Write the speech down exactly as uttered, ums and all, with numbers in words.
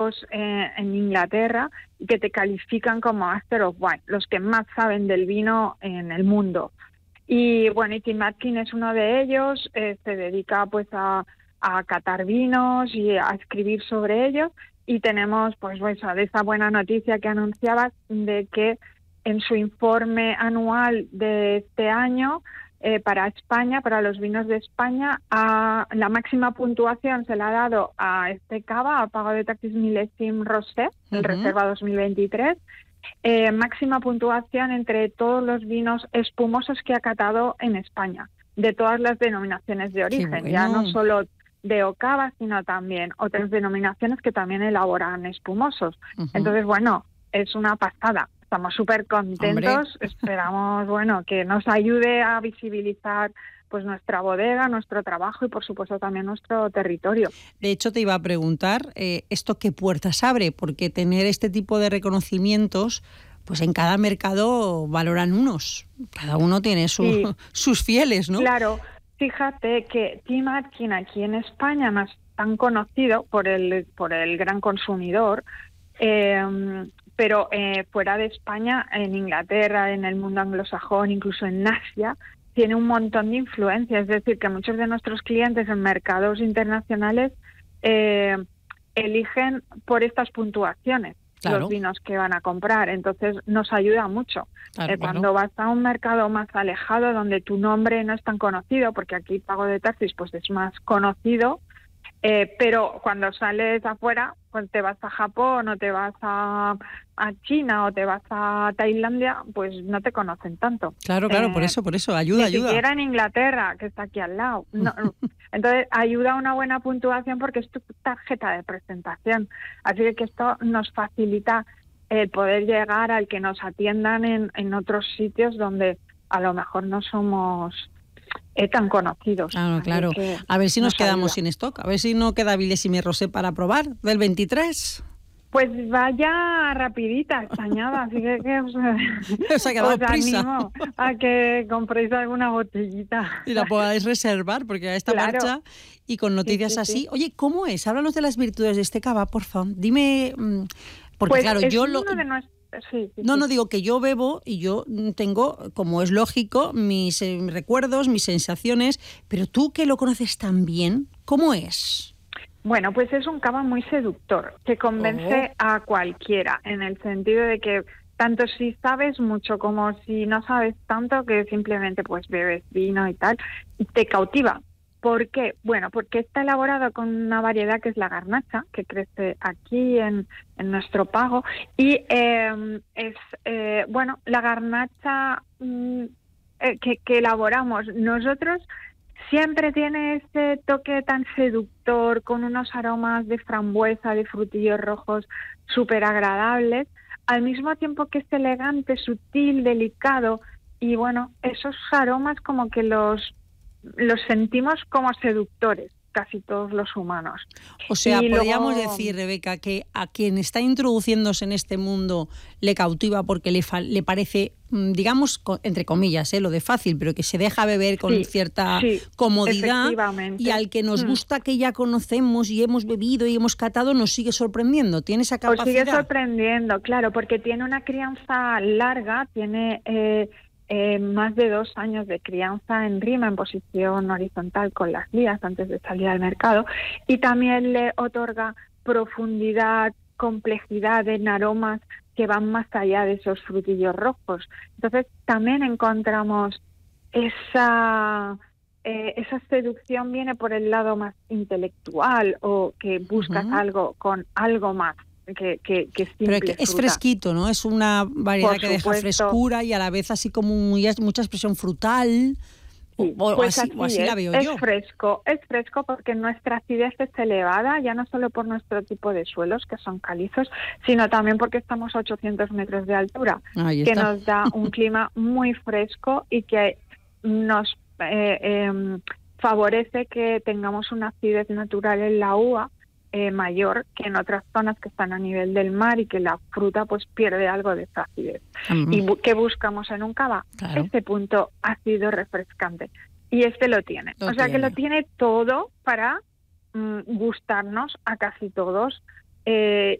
premiados eh, en Inglaterra y que te califican como Master of Wine, los que más saben del vino en el mundo. Y bueno, y Tim Atkin es uno de ellos, eh, se dedica pues a, a catar vinos y a escribir sobre ellos. Y tenemos pues bueno, de esa buena noticia que anunciabas de que en su informe anual de este año, eh, para España, para los vinos de España, a, la máxima puntuación se la ha dado a este cava, a Pago de Taxis Millésime Rosé, el uh-huh. Reserva dos mil veintitrés. Eh, máxima puntuación entre todos los vinos espumosos que ha catado en España, de todas las denominaciones de origen, bueno. Ya no solo de Ocava, sino también otras denominaciones que también elaboran espumosos. Uh-huh. Entonces, bueno, es una pasada. Estamos súper contentos. Hombre. Esperamos, bueno, que nos ayude a visibilizar pues nuestra bodega, nuestro trabajo y, por supuesto, también nuestro territorio. De hecho, te iba a preguntar, eh, ¿esto qué puertas abre? Porque tener este tipo de reconocimientos, pues en cada mercado valoran unos. Cada uno tiene su, sí. sus fieles, ¿no? Claro. Fíjate que Tim Atkin aquí en España no es tan conocido por el, por el gran consumidor, eh, pero eh, fuera de España, en Inglaterra, en el mundo anglosajón, incluso en Asia, tiene un montón de influencia. Es decir, que muchos de nuestros clientes en mercados internacionales eh, eligen por estas puntuaciones. Claro. Los vinos que van a comprar, entonces nos ayuda mucho. Claro, eh, cuando claro. vas a un mercado más alejado, donde tu nombre no es tan conocido, porque aquí Pago de Taxis pues es más conocido, eh, pero cuando sales afuera, pues te vas a Japón o te vas a, a China o te vas a Tailandia, pues no te conocen tanto. Claro, claro, eh, por eso, por eso, ayuda, ni ayuda. Ni siquiera en Inglaterra, que está aquí al lado. No, entonces, ayuda a una buena puntuación porque es tu tarjeta de presentación. Así que esto nos facilita el poder llegar al que nos atiendan en, en otros sitios donde a lo mejor no somos eh, tan conocidos. Claro, claro. A ver si nos, nos quedamos ayuda. sin stock, a ver si no queda Millésime Rosé para probar del veintitrés. Pues vaya rapidita, extrañada, así que, que os, os, ha quedado os prisa. animo a que compréis alguna botellita. Y la podáis reservar, porque a esta claro. marcha y con noticias sí, sí, así. Sí. Oye, ¿cómo es? Háblanos de las virtudes de este cava, por favor. Dime, porque pues claro, es yo uno lo... de nuestros... Sí, sí, no, sí. no, digo que yo bebo y yo tengo, como es lógico, mis eh, recuerdos, mis sensaciones, pero tú que lo conoces tan bien, ¿cómo es? Bueno, pues es un cava muy seductor, que convence oh. a cualquiera, en el sentido de que tanto si sabes mucho como si no sabes tanto, que simplemente pues bebes vino y tal, te cautiva. ¿Por qué? Bueno, porque está elaborado con una variedad que es la garnacha, que crece aquí en, en nuestro Pago, y eh, es, eh, bueno, la garnacha mm, eh, que, que elaboramos nosotros siempre tiene ese toque tan seductor, con unos aromas de frambuesa, de frutillos rojos súper agradables, al mismo tiempo que es elegante, sutil, delicado, y bueno, esos aromas como que los... los sentimos como seductores, casi todos los humanos. O sea, y podríamos luego... decir, Rebeca, que a quien está introduciéndose en este mundo le cautiva porque le, fa- le parece, digamos, entre comillas, ¿eh? Lo de fácil, pero que se deja beber con sí, cierta sí, comodidad, y al que nos mm. gusta, que ya conocemos y hemos bebido y hemos catado, nos sigue sorprendiendo. ¿Tiene esa capacidad? Os sigue sorprendiendo, claro, porque tiene una crianza larga, tiene... Eh, Eh, más de dos años de crianza en rima, en posición horizontal con las lías antes de salir al mercado, y también le otorga profundidad, complejidad en aromas que van más allá de esos frutillos rojos. Entonces también encontramos esa... Eh, esa seducción viene por el lado más intelectual, o que buscas uh-huh. algo con algo más. Que, que, que es Pero que es fresquito, ¿no? Es una variedad Por que supuesto. deja frescura y a la vez así como muy, mucha expresión frutal. Sí, o, pues o así, así o así es, la veo es yo. fresco, es fresco porque nuestra acidez es elevada, ya no solo por nuestro tipo de suelos, que son calizos, sino también porque estamos a ochocientos metros de altura, Ahí que está. nos da un clima muy fresco y que nos eh, eh, favorece que tengamos una acidez natural en la uva, Eh, mayor que en otras zonas que están a nivel del mar, y que la fruta pues pierde algo de esa acidez. Mm. ¿Y bu- qué buscamos en un cava? Claro. Este punto ácido refrescante. Y este lo tiene. Lo o sea tiene. que lo tiene todo para mm, gustarnos a casi todos. Eh,